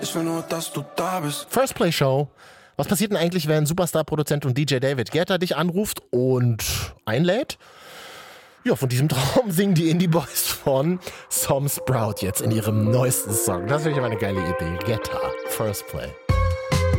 Ich will nur, dass du da bist. First Play Show. Was passiert denn eigentlich, wenn Superstar-Produzent und DJ David Guetta dich anruft und einlädt? Ja, von diesem Traum singen die Indie Boys von Some Sprout jetzt in ihrem neuesten Song. Das finde ich aber eine geile Idee. Guetta, First Play.